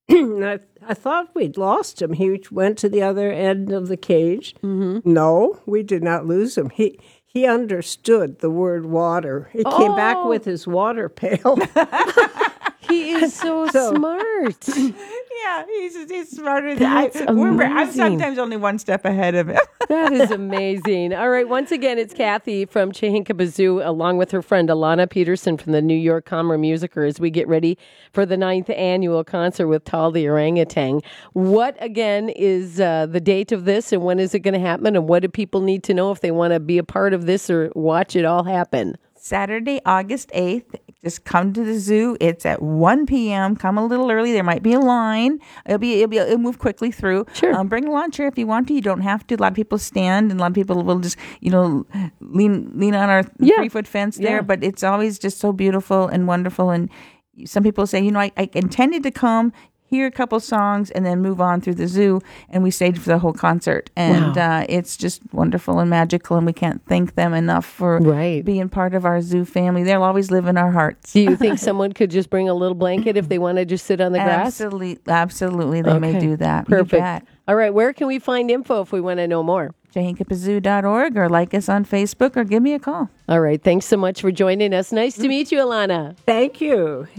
[SPEAKER 21] I thought we'd lost him. He went to the other end of the cage.
[SPEAKER 2] Mm-hmm.
[SPEAKER 21] No, we did not lose him. He understood the word water. He came back with his water pail.
[SPEAKER 2] He is so smart.
[SPEAKER 20] Yeah, he's smarter than I'm sometimes only one step ahead of him.
[SPEAKER 2] That is amazing. All right, once again, it's Kathy from Chahinka Zoo, along with her friend Alana Peterson from the New York Comra Musicer, as we get ready for the 9th annual concert with Tal the Orangutan. What, again, is the date of this, and when is it going to happen, and what do people need to know if they want to be a part of this or watch it all happen?
[SPEAKER 20] Saturday, August 8th. Just come to the zoo. It's at 1 p.m. Come a little early. There might be a line. It'll move quickly through.
[SPEAKER 2] Sure.
[SPEAKER 20] Bring a lawn chair if you want to. You don't have to. A lot of people stand, and a lot of people will just, lean on our 3-foot fence there.
[SPEAKER 2] Yeah.
[SPEAKER 20] But it's always just so beautiful and wonderful. And some people say, I intended to come, hear a couple songs, and then move on through the zoo. And we stayed for the whole concert. And it's just wonderful and magical. And we can't thank them enough for being part of our zoo family. They'll always live in our hearts.
[SPEAKER 2] Do you think someone could just bring a little blanket if they want to just sit on the grass?
[SPEAKER 20] Absolutely. They may do that.
[SPEAKER 2] Perfect.
[SPEAKER 20] You bet.
[SPEAKER 2] All right. Where can we find info if we want to know more?
[SPEAKER 20] chahinkapazoo.org, or like us on Facebook, or give me a call.
[SPEAKER 2] All right. Thanks so much for joining us. Nice to meet you, Alana.
[SPEAKER 21] Thank you.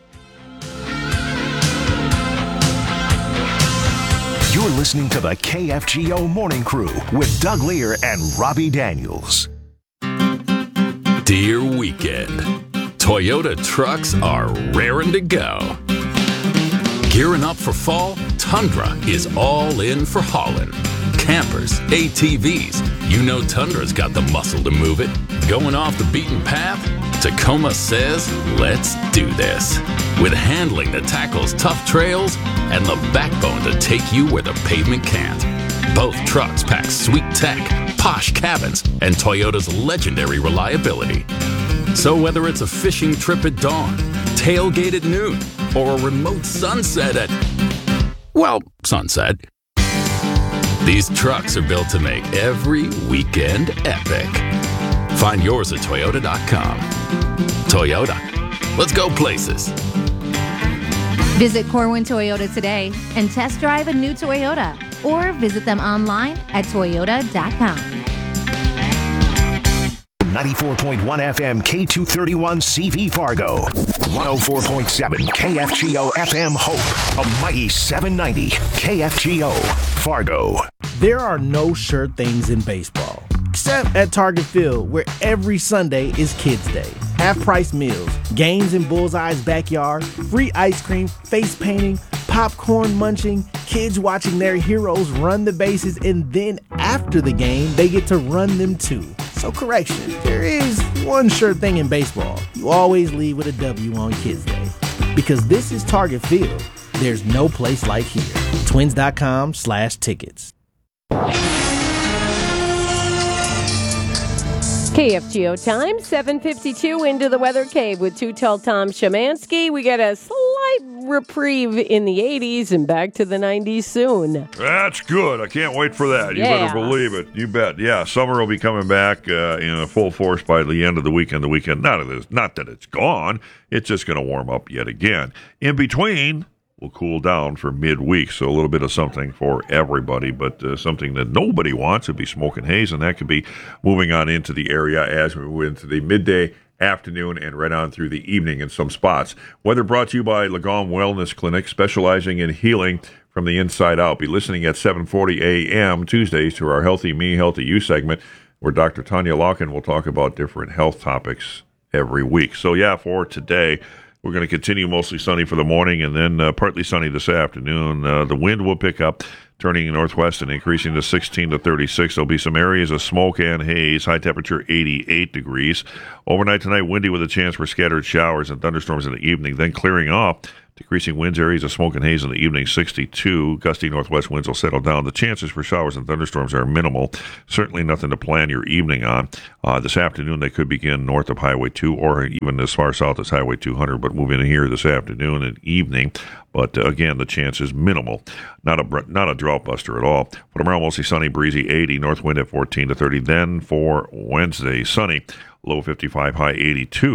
[SPEAKER 11] You're listening to the KFGO Morning Crew with Doug Lear and Robbie Daniels.
[SPEAKER 4] Dear weekend, Toyota trucks are raring to go. Gearing up for fall, Tundra is all in for hauling. Campers, ATVs, you know Tundra's got the muscle to move it. Going off the beaten path? Tacoma says, let's do this. With handling that tackles tough trails and the backbone to take you where the pavement can't. Both trucks pack sweet tech, posh cabins, and Toyota's legendary reliability. So whether it's a fishing trip at dawn, tailgate at noon, or a remote sunset at, sunset, these trucks are built to make every weekend epic. Find yours at Toyota.com. Toyota, let's go places.
[SPEAKER 22] Visit Corwin Toyota today and test drive a new Toyota, or visit them online at Toyota.com.
[SPEAKER 11] 94.1 FM K231 CV Fargo. 104.7 KFGO FM Hope. A mighty 790 KFGO Fargo.
[SPEAKER 23] There are no sure things in baseball, except at Target Field, where every Sunday is Kids Day. Half-price meals, games in Bullseye's backyard, free ice cream, face painting, popcorn munching, kids watching their heroes run the bases, and then after the game, they get to run them too. So correction, there is one sure thing in baseball. You always leave with a W on Kids Day. Because this is Target Field. There's no place like here. Twins.com/tickets.
[SPEAKER 2] KFGO time, 7:52 into the Weather Cave with Too Tall Tom Shemansky. We got a slight reprieve in the 80s and back to the 90s soon.
[SPEAKER 15] That's good. I can't wait for that. You better believe it. You bet. Yeah, summer will be coming back in full force by the end of the weekend. Not that it's gone. It's just going to warm up yet again. In between, will cool down for midweek, so a little bit of something for everybody, but something that nobody wants would be smoke and haze, and that could be moving on into the area as we move into the midday, afternoon, and right on through the evening in some spots. Weather brought to you by Lagom Wellness Clinic, specializing in healing from the inside out. Be listening at 7:40 a.m. Tuesdays to our Healthy Me, Healthy You segment, where Dr. Tanya Larkin will talk about different health topics every week. So yeah, for today, we're going to continue mostly sunny for the morning and then partly sunny this afternoon. The wind will pick up, turning northwest and increasing to 16 to 36. There'll be some areas of smoke and haze. High temperature 88 degrees. Overnight tonight, windy with a chance for scattered showers and thunderstorms in the evening, then clearing off. Decreasing winds, areas of smoke and haze in the evening, 62. Gusty northwest winds will settle down. The chances for showers and thunderstorms are minimal. Certainly nothing to plan your evening on. This afternoon, they could begin north of Highway 2 or even as far south as Highway 200, but move in here this afternoon and evening. But again, the chance is minimal. Not a drought buster at all. For tomorrow, mostly sunny, breezy, 80. North wind at 14 to 30. Then for Wednesday, sunny, low 55, high 82.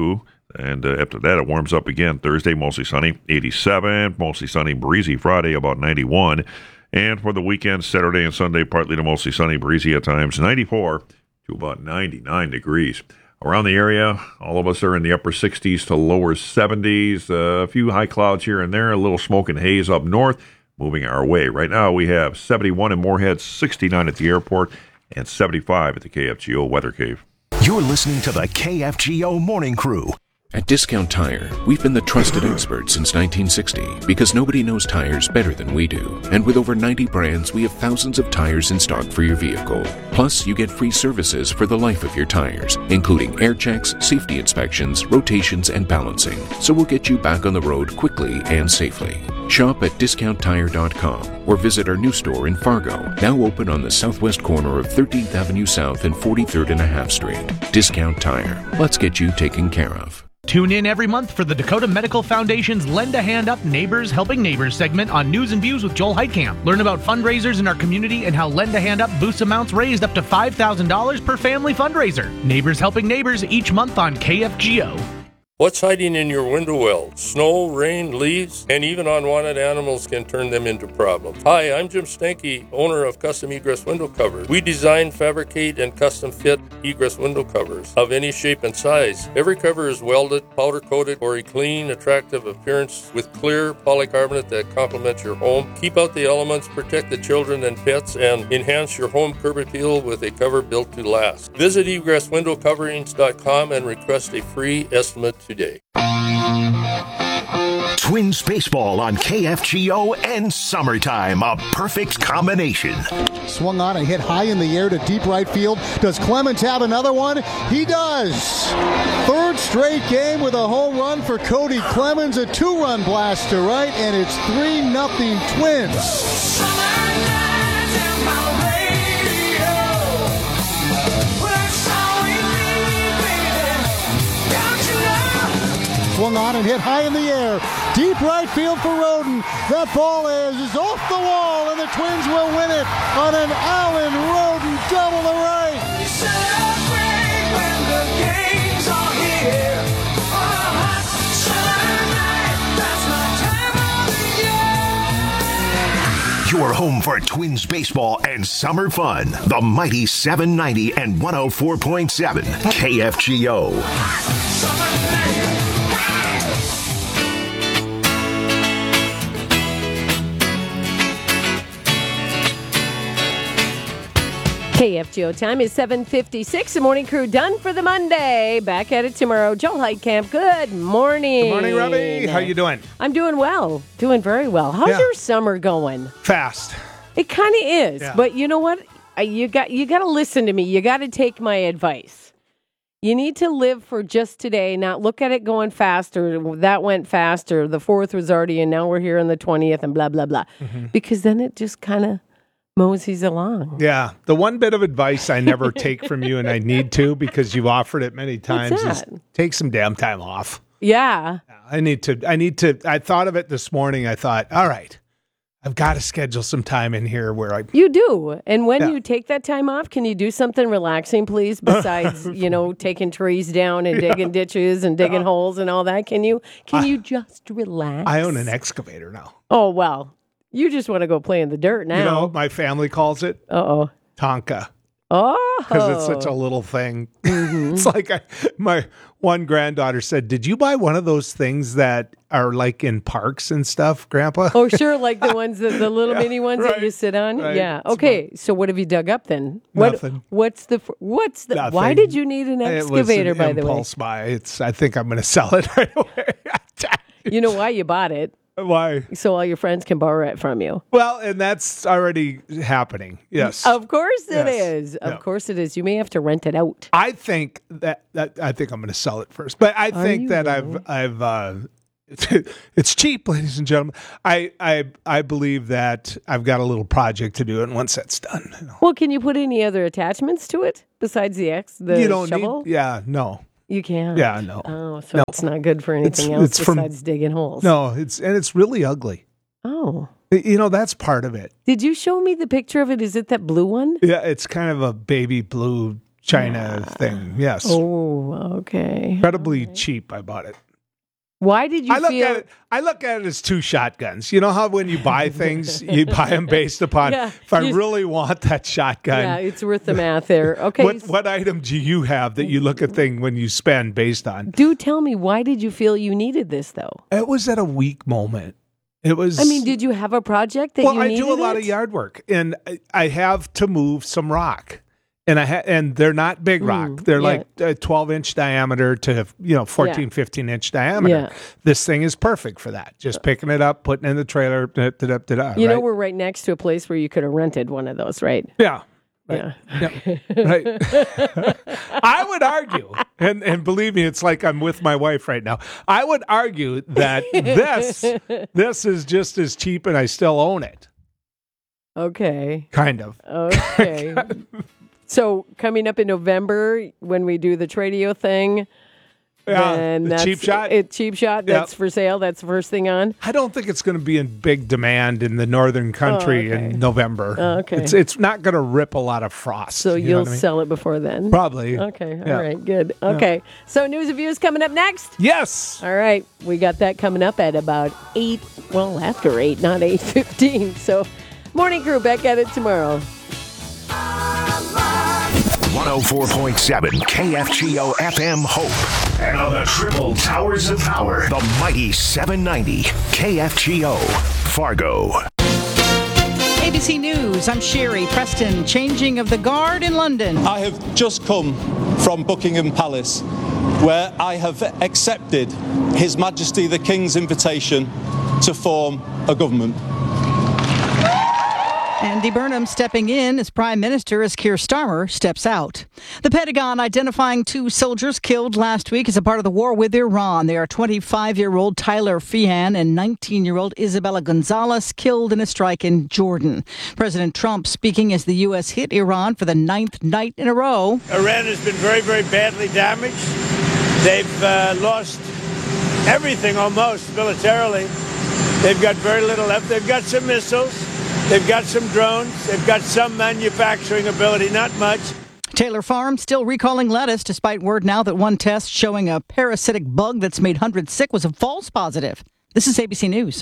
[SPEAKER 15] And after that, it warms up again. Thursday, mostly sunny, 87. Mostly sunny, breezy. Friday, about 91. And for the weekend, Saturday and Sunday, partly to mostly sunny, breezy at times, 94 to about 99 degrees. Around the area, all of us are in the upper 60s to lower 70s. A few high clouds here and there, a little smoke and haze up north, moving our way. Right now, we have 71 in Moorhead, 69 at the airport, and 75 at the KFGO Weather Cave.
[SPEAKER 11] You're listening to the KFGO Morning Crew.
[SPEAKER 1] At Discount Tire, we've been the trusted experts since 1960 because nobody knows tires better than we do. And with over 90 brands, we have thousands of tires in stock for your vehicle. Plus, you get free services for the life of your tires, including air checks, safety inspections, rotations, and balancing. So we'll get you back on the road quickly and safely. Shop at DiscountTire.com or visit our new store in Fargo, now open on the southwest corner of 13th Avenue South and 43rd and a half Street. Discount Tire. Let's get you taken care of.
[SPEAKER 6] Tune in every month for the Dakota Medical Foundation's Lend a Hand Up Neighbors Helping Neighbors segment on News and Views with Joel Heitkamp. Learn about fundraisers in our community and how Lend a Hand Up boosts amounts raised up to $5,000 per family fundraiser. Neighbors Helping Neighbors each month on KFGO.
[SPEAKER 7] What's hiding in your window well? Snow, rain, leaves, and even unwanted animals can turn them into problems. Hi, I'm Jim Stanky, owner of Custom Egress Window Covers. We design, fabricate, and custom fit egress window covers of any shape and size. Every cover is welded, powder coated for a clean, attractive appearance with clear polycarbonate that complements your home. Keep out the elements, protect the children and pets, and enhance your home curb appeal with a cover built to last. Visit egresswindowcoverings.com and request a free estimate today.
[SPEAKER 11] Twins baseball on KFGO and summertime, a perfect combination.
[SPEAKER 24] Swung on and hit high in the air to deep right field. Does Clemens have another one? He does. Third straight game with a home run for Cody Clemens, a two-run blast to right, and it's 3-0 Twins. Swung on and hit high in the air. Deep right field for Roden. That ball is off the wall, and the Twins will win it on an Allen Roden double to right.
[SPEAKER 11] Your home for Twins baseball and summer fun. The mighty 790 and 104.7 KFGO.
[SPEAKER 2] KFGO time is 7:56. The morning crew done for the Monday. Back at it tomorrow. Joel Heitkamp, good morning.
[SPEAKER 19] Good morning, Robbie. How you doing?
[SPEAKER 2] I'm doing well. Doing very well. How's your summer going?
[SPEAKER 19] Fast.
[SPEAKER 2] It kind of is.
[SPEAKER 19] Yeah.
[SPEAKER 2] But you know what? You got to listen to me. You got to take my advice. You need to live for just today, not look at it going faster. That went faster. The 4th was already, and now we're here on the 20th and blah, blah, blah. Mm-hmm. Because then it just kind of moseys along.
[SPEAKER 19] Yeah. The one bit of advice I never take from you, and I need to because you've offered it many times, is take some damn time off.
[SPEAKER 2] Yeah.
[SPEAKER 19] I need to. I thought of it this morning. I thought, all right, I've got to schedule some time in here where I...
[SPEAKER 2] You do. And when you take that time off, can you do something relaxing, please, besides, taking trees down and digging ditches and digging holes and all that? Can you just relax?
[SPEAKER 19] I own an excavator now.
[SPEAKER 2] Oh, well. You just want to go play in the dirt now.
[SPEAKER 19] You know what my family calls it? Tonka.
[SPEAKER 2] Oh.
[SPEAKER 19] Because it's such a little thing. Mm-hmm. It's like my one granddaughter said, "Did you buy one of those things that are like in parks and stuff, Grandpa?"
[SPEAKER 2] Oh, sure. Like the ones, the little mini ones that you sit on?
[SPEAKER 19] Right.
[SPEAKER 2] Yeah. Okay. So what have you dug up then?
[SPEAKER 19] Nothing.
[SPEAKER 2] What's the,
[SPEAKER 19] Nothing.
[SPEAKER 2] Why did you need an excavator, by the way?
[SPEAKER 19] Impulse buy. I think I'm going to sell it right away.
[SPEAKER 2] You know why you bought it?
[SPEAKER 19] Why?
[SPEAKER 2] So all your friends can borrow it from you.
[SPEAKER 19] Well, and that's already happening. Yes.
[SPEAKER 2] Of course it is. Of course it is. You may have to rent it out.
[SPEAKER 19] I think that I think I'm going to sell it first. But I think that I've it's cheap, ladies and gentlemen. I believe that I've got a little project to do, and once that's done.
[SPEAKER 2] Well, can you put any other attachments to it besides the
[SPEAKER 19] you don't
[SPEAKER 2] shovel?
[SPEAKER 19] No.
[SPEAKER 2] You can't.
[SPEAKER 19] Yeah, no.
[SPEAKER 2] Oh, so it's not good for anything else besides digging holes.
[SPEAKER 19] No, it's really ugly.
[SPEAKER 2] Oh.
[SPEAKER 19] That's part of it.
[SPEAKER 2] Did you show me the picture of it? Is it that blue one?
[SPEAKER 19] Yeah, it's kind of a baby blue China thing. Yes.
[SPEAKER 2] Oh, okay.
[SPEAKER 19] Incredibly cheap. I bought it.
[SPEAKER 2] Why did you
[SPEAKER 19] I look at it as two shotguns. You know how when you buy things, you buy them based upon, if I really want that shotgun.
[SPEAKER 2] Yeah, it's worth the math there. Okay.
[SPEAKER 19] What item do you have that you look at thing when you spend based on?
[SPEAKER 2] Do tell me, why did you feel you needed this, though?
[SPEAKER 19] It was at a weak moment. It was.
[SPEAKER 2] I mean, did you have a project that you needed?
[SPEAKER 19] Well, I do a lot of yard work, and I have to move some rock. And they're not big rock. They're like a 12-inch diameter to 14, 15-inch diameter.
[SPEAKER 2] Yeah.
[SPEAKER 19] This thing is perfect for that. Just picking it up, putting it in the trailer.
[SPEAKER 2] You know, we're right next to a place where you could have rented one of those, right?
[SPEAKER 19] Yeah.
[SPEAKER 2] Right.
[SPEAKER 19] Yeah. Right. I would argue, and believe me, it's like I'm with my wife right now. I would argue that this is just as cheap, and I still own it.
[SPEAKER 2] Okay.
[SPEAKER 19] Kind of.
[SPEAKER 2] Okay. So coming up in November when we do the Tradio thing, then
[SPEAKER 19] the
[SPEAKER 2] that's
[SPEAKER 19] cheap shot.
[SPEAKER 2] Cheap shot. That's for sale. That's the first thing on.
[SPEAKER 19] I don't think it's going to be in big demand in the northern country in November.
[SPEAKER 2] Okay.
[SPEAKER 19] It's not going to rip a lot of frost.
[SPEAKER 2] So you'll sell it before then?
[SPEAKER 19] Probably.
[SPEAKER 2] Okay.
[SPEAKER 19] Yeah.
[SPEAKER 2] All right. Good. Okay. So news and views coming up next?
[SPEAKER 19] Yes.
[SPEAKER 2] All right. We got that coming up at about 8. Well, after 8, not 8:15. So morning crew back at it tomorrow.
[SPEAKER 11] 104.7 KFGO FM Hope. And on the triple towers of power, the mighty 790 KFGO Fargo.
[SPEAKER 5] ABC News, I'm Sherry Preston. Changing of the guard in London.
[SPEAKER 8] I have just come from Buckingham Palace, where I have accepted His Majesty the King's invitation to form a government.
[SPEAKER 5] Andy Burnham stepping in as Prime Minister as Keir Starmer steps out. The Pentagon identifying 2 soldiers killed last week as a part of the war with Iran. They are 25-year-old Tyler Feehan and 19-year-old Isabella Gonzalez, killed in a strike in Jordan. President Trump speaking as the U.S. hit Iran for the 9th night in a row.
[SPEAKER 9] Iran has been very, very badly damaged. They've lost everything almost militarily. They've got very little left. They've got some missiles. They've got some drones. They've got some manufacturing ability, not much.
[SPEAKER 5] Taylor Farm still recalling lettuce, despite word now that one test showing a parasitic bug that's made hundreds sick was a false positive. This is ABC News.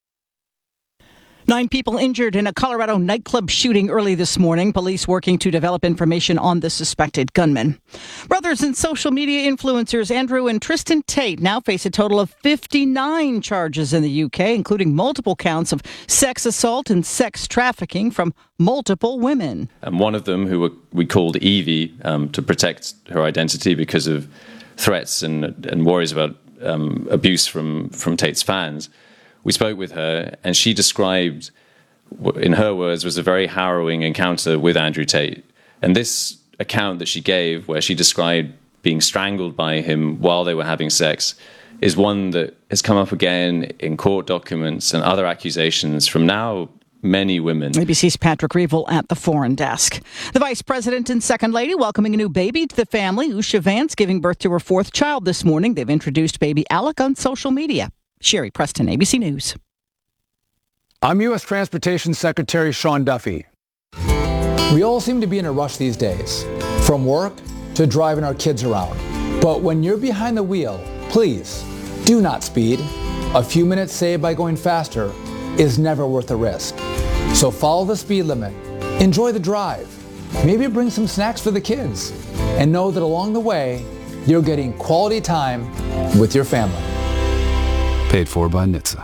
[SPEAKER 5] 9 people injured in a Colorado nightclub shooting early this morning. Police working to develop information on the suspected gunman. Brothers and social media influencers Andrew and Tristan Tate now face a total of 59 charges in the UK, including multiple counts of sex assault and sex trafficking from multiple women.
[SPEAKER 10] And one of them, who we called Evie, to protect her identity because of threats and worries about abuse from Tate's fans. We spoke with her, and she described, in her words, was a very harrowing encounter with Andrew Tate. And this account that she gave, where she described being strangled by him while they were having sex, is one that has come up again in court documents and other accusations from now many women.
[SPEAKER 5] ABC's Patrick Reevell at the Foreign Desk. The Vice President and Second Lady welcoming a new baby to the family. Usha Vance giving birth to her 4th child this morning. They've introduced baby Alec on social media. Sherry Preston, ABC News.
[SPEAKER 25] I'm U.S. Transportation Secretary Sean Duffy. We all seem to be in a rush these days, from work to driving our kids around. But when you're behind the wheel, please do not speed. A few minutes saved by going faster is never worth the risk. So follow the speed limit, enjoy the drive, maybe bring some snacks for the kids, and know that along the way, you're getting quality time with your family.
[SPEAKER 26] Paid for by NHTSA.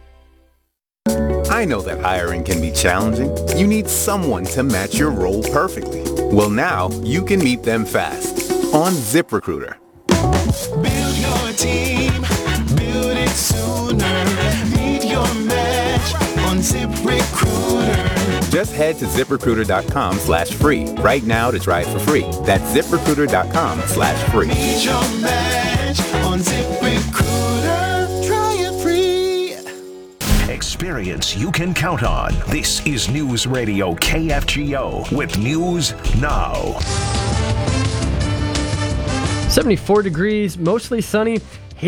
[SPEAKER 27] I know that hiring can be challenging. You need someone to match your role perfectly. Well, now you can meet them fast on ZipRecruiter.
[SPEAKER 28] Build your team, build it sooner. Meet your match on ZipRecruiter.
[SPEAKER 27] Just head to ZipRecruiter.com/free right now to try it for free. That's ZipRecruiter.com/free.
[SPEAKER 28] Meet your match on ZipRecruiter. Try it free.
[SPEAKER 11] Experience you can count on. This is News Radio KFGO with News Now.
[SPEAKER 12] 74 degrees, mostly sunny.